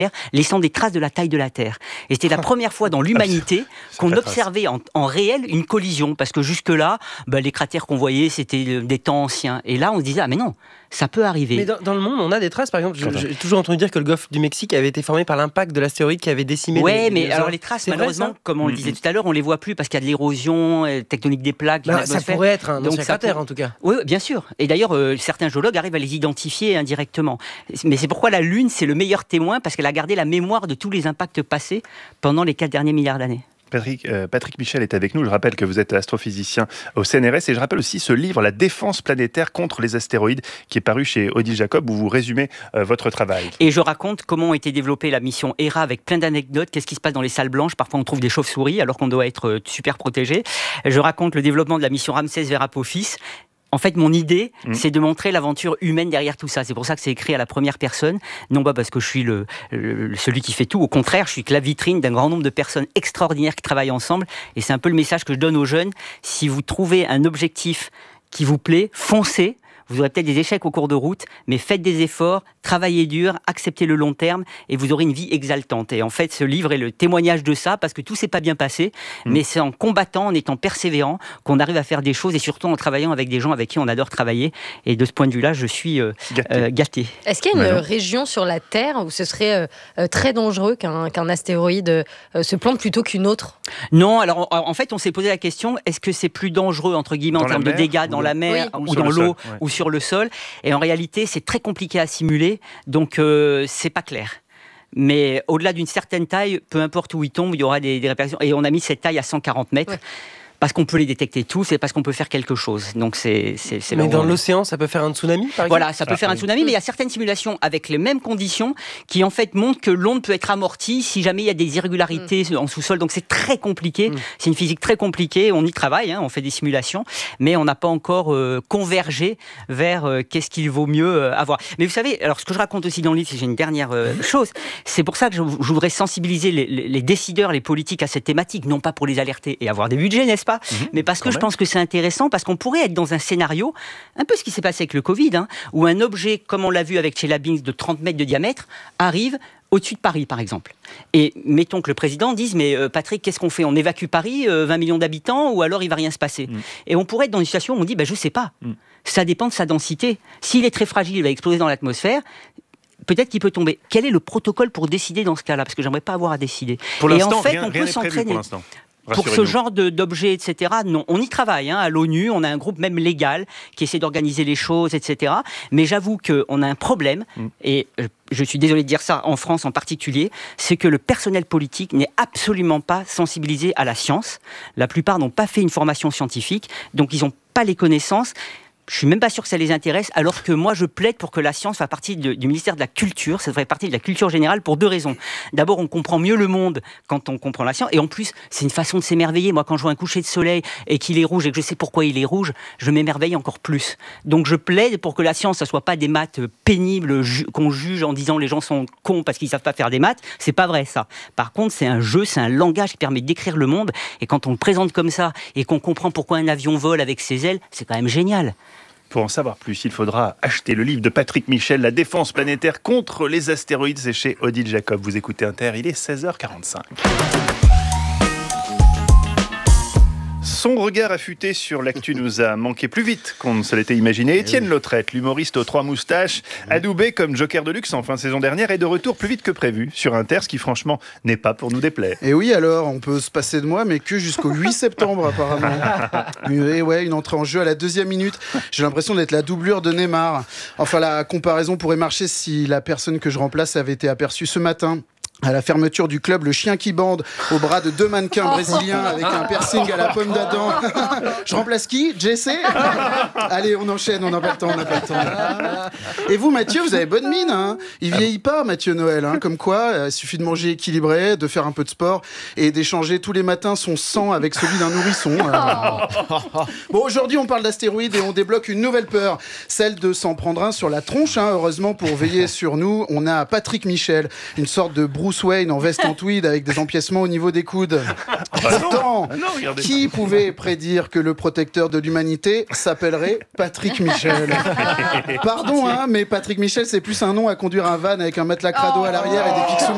laissant des traces de la taille de la Terre. Et c'était la première fois dans l'humanité qu'on observait en réel une collision, parce que jusque-là, les cratères qu'on voyait, c'était des temps anciens. Et là, on se disait, ah mais non, ça peut arriver. Mais dans le monde, on a des traces. Par exemple, j'ai toujours entendu dire que le golfe du Mexique avait été formé par l'impact de l'astéroïde qui avait décimé. Mais alors les traces, malheureusement, comme on le disait tout à l'heure, on les voit plus parce qu'il y a de l'érosion tectonique des plaques. Ça pourrait être un ancien cratère, en tout cas. Oui, bien sûr. Et d'ailleurs, certains géologues arrivent à les identifier indirectement. Mais c'est pourquoi la Lune, c'est le meilleur témoin, parce qu'elle a gardé la mémoire de tous les impacts passés pendant les 4 derniers milliards d'années. Patrick Michel est avec nous. Je rappelle que vous êtes astrophysicien au CNRS et je rappelle aussi ce livre, La défense planétaire contre les astéroïdes, qui est paru chez Odile Jacob, où vous résumez votre travail. Et je raconte comment a été développée la mission Hera avec plein d'anecdotes. Qu'est-ce qui se passe dans les salles blanches? Parfois, on trouve des chauves-souris alors qu'on doit être super protégé. Je raconte le développement de la mission Ramsès vers Apophis. En fait, mon idée, c'est de montrer l'aventure humaine derrière tout ça. C'est pour ça que c'est écrit à la première personne. Non pas parce que je suis celui qui fait tout. Au contraire, je suis que la vitrine d'un grand nombre de personnes extraordinaires qui travaillent ensemble. Et c'est un peu le message que je donne aux jeunes. Si vous trouvez un objectif qui vous plaît, foncez. Vous aurez peut-être des échecs au cours de route, mais faites des efforts, travaillez dur, acceptez le long terme et vous aurez une vie exaltante. Et en fait, ce livre est le témoignage de ça, parce que tout s'est pas bien passé, mais c'est en combattant, en étant persévérant, qu'on arrive à faire des choses, et surtout en travaillant avec des gens avec qui on adore travailler. Et de ce point de vue-là, je suis gâté. Est-ce qu'il y a une région sur la Terre où ce serait très dangereux qu'un astéroïde se plante plutôt qu'une autre? Non, alors en fait, on s'est posé la question, est-ce que c'est plus dangereux, entre guillemets, en termes de dégâts dans la mer, ou dans l'eau, ou sur le sol? Et en réalité, c'est très compliqué à simuler, donc c'est pas clair. Mais au-delà d'une certaine taille, peu importe où il tombe, il y aura des répercussions. Et on a mis cette taille à 140 mètres. Parce qu'on peut les détecter tous et parce qu'on peut faire quelque chose. Donc c'est mais dans l'océan, ça peut faire un tsunami, par exemple? Voilà, ça peut faire un tsunami, mais il y a certaines simulations avec les mêmes conditions qui en fait montrent que l'onde peut être amortie si jamais il y a des irrégularités en sous-sol. Donc c'est très compliqué, c'est une physique très compliquée, on y travaille, on fait des simulations, mais on n'a pas encore convergé vers qu'est-ce qu'il vaut mieux avoir. Mais vous savez, alors ce que je raconte aussi dans le livre, c'est j'ai une dernière chose, c'est pour ça que je voudrais sensibiliser les décideurs, les politiques à cette thématique, non pas pour les alerter et avoir des budgets, n'est-ce pas? Mais parce que je pense que c'est intéressant, parce qu'on pourrait être dans un scénario, un peu ce qui s'est passé avec le Covid, où un objet, comme on l'a vu avec Chelyabinsk, de 30 mètres de diamètre, arrive au-dessus de Paris, par exemple. Et mettons que le président dise, mais Patrick, qu'est-ce qu'on fait? On évacue Paris, 20 millions d'habitants, ou alors il ne va rien se passer? Et on pourrait être dans une situation où on dit, je ne sais pas. Ça dépend de sa densité. S'il est très fragile, il va exploser dans l'atmosphère. Peut-être qu'il peut tomber. Quel est le protocole pour décider dans ce cas-là? Parce que j'aimerais pas avoir à décider. Pour l'instant, et en fait, rien on peut s'entraîner. Pour l'instant. Pour ce genre d'objets, etc., non. On y travaille, à l'ONU, on a un groupe même légal qui essaie d'organiser les choses, etc. Mais j'avoue qu'on a un problème, et je suis désolé de dire ça, en France en particulier, c'est que le personnel politique n'est absolument pas sensibilisé à la science. La plupart n'ont pas fait une formation scientifique, donc ils n'ont pas les connaissances. Je ne suis même pas sûr que ça les intéresse, alors que moi je plaide pour que la science fasse partie du ministère de la Culture, ça devrait faire partie de la culture générale pour 2 raisons. D'abord, on comprend mieux le monde quand on comprend la science, et en plus, c'est une façon de s'émerveiller. Moi, quand je vois un coucher de soleil et qu'il est rouge et que je sais pourquoi il est rouge, je m'émerveille encore plus. Donc je plaide pour que la science, ça ne soit pas des maths pénibles qu'on juge en disant les gens sont cons parce qu'ils ne savent pas faire des maths. C'est pas vrai ça. Par contre, c'est un jeu, c'est un langage qui permet d'écrire le monde, et quand on le présente comme ça et qu'on comprend pourquoi un avion vole avec ses ailes, c'est quand même génial. Pour en savoir plus, il faudra acheter le livre de Patrick Michel, La défense planétaire contre les astéroïdes. C'est chez Odile Jacob. Vous écoutez Inter, il est 16h45. Son regard affûté sur l'actu nous a manqué plus vite qu'on ne se l'était imaginé. Étienne Lautrette, l'humoriste aux 3 moustaches, adoubé comme Joker de luxe en fin de saison dernière, est de retour plus vite que prévu sur Inter, ce qui franchement n'est pas pour nous déplaire. Et oui, alors, on peut se passer de moi, mais que jusqu'au 8 septembre apparemment. Et ouais, une entrée en jeu à la 2e minute. J'ai l'impression d'être la doublure de Neymar. Enfin, la comparaison pourrait marcher si la personne que je remplace avait été aperçue ce matin à la fermeture du club, le chien qui bande au bras de 2 mannequins brésiliens avec un piercing à la pomme d'Adam. Je remplace qui? Jesse? Allez, on enchaîne, on n'a pas le temps, Et vous, Mathieu, vous avez bonne mine, Il vieillit pas, Mathieu Noël, Comme quoi, il suffit de manger équilibré, de faire un peu de sport et d'échanger tous les matins son sang avec celui d'un nourrisson. Bon, aujourd'hui, on parle d'astéroïdes et on débloque une nouvelle peur, celle de s'en prendre un sur la tronche. Heureusement, pour veiller sur nous, on a Patrick Michel, une sorte de Bruce Wayne en veste en tweed avec des empiècements au niveau des coudes. Pourtant, qui pouvait prédire que le protecteur de l'humanité s'appellerait Patrick Michel? Pardon, mais Patrick Michel, c'est plus un nom à conduire un van avec un matelas crado à l'arrière et des pics